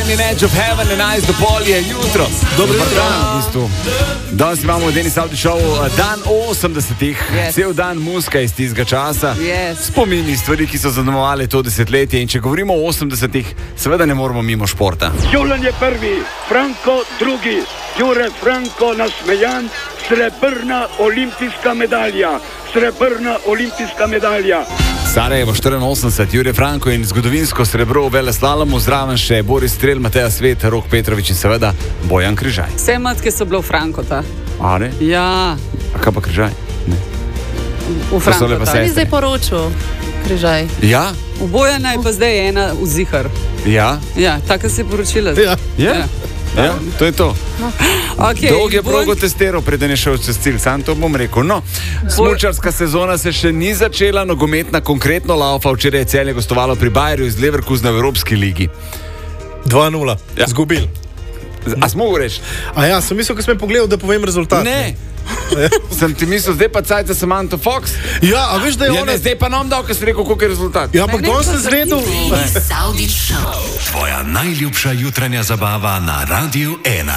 Shining Edge of Heaven, 11 do pol je jutro. Dobro jutro. Danes imamo v Denis Audio Show dan 80-ih, cel dan muska iz tistega časa, spomini stvari, ki so zaznamovali to desetletje. In če govorimo o 80-ih, seveda ne moramo mimo športa. Julen je prvi, Franko drugi, Jure Franko nasmejan, srebrna olimpijska medalja. Sarajevo 84, Jure Franko in zgodovinsko srebro v veleslalomu, zraven še Boris Strel, Mateja Svet, Rok Petrović in seveda Bojan Križaj. Vse matke so bile v Frankota. A ne? Ja. A kaj pa Križaj? Ne. V Frankota. Ni zdaj poročil Križaj. Ja? V Bojana je pa zdaj ena v Zihar. Ja? Ja, tako se je poročila. Ja? Ja, to je to. Okay, Dolg je progo testiral, preden je šel čez cilj, sam to bom rekel. No, smučarska sezona se še ni začela, nogometna konkretno laufa. Včeraj je Celje gostovalo pri Bayerju iz Leverkusena v Evropski ligi. 2-0, zgubil. A smo reči? A ja, sem mislil, ko sem pogledal, da povem rezultat. Ne. Sem ti mislil, zdaj pa cajt za Samantha Fox. Ja, a veš, da je ona... Zdaj pa nam dal, ker si rekel, koliko je rezultat. Ja, ampak danes sem zvedel... Tvoja najljubša jutranja zabava na Radiu 1.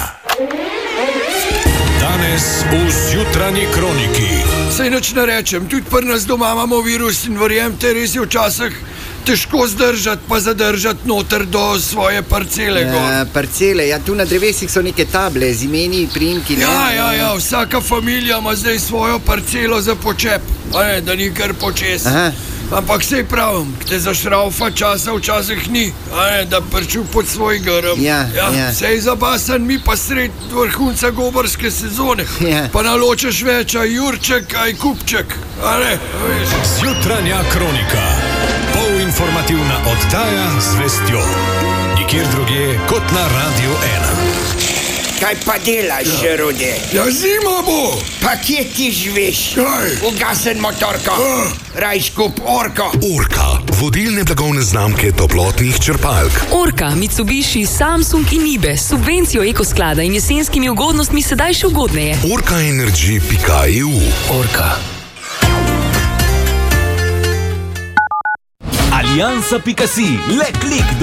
Danes v Zjutranji kroniki. Saj nič ne rečem, tudi pri nas doma imamo virus in verjemte, res je včasih težko zdržati pa zadržati noter do svoje parcele. Parcele, ja, tu na drevesih so neke table z imeni, priimki. Ja, vsaka familija ima zdaj svojo parcelo za počep, da ni kar počes. Ampak sej pravim, te zašraufa časa včasih ni, da prču pod svoj grm. Sej zabasan mi pa sred vrhunca gobarske sezone. Pa naločeš več, aj Jurček, aj Kupček. Zjutranja kronika. Polinformativna oddaja z vestjo. Nikjer drugje kot na Radiu 1. Kaj pa delaš, Rode? Ja, zima bo. Pa kje ti živiš? Ugasen motorko. Rajš kup Orko. Orka, vodilne blagovne znamke toplotnih črpalk. Orka, Mitsubishi, Samsung in Nibe, subvencijo ekosklada in jesenskimi ugodnostmi sedaj še ugodneje. Orkaenergy.eu. Orka. Aliansa.si, le klik do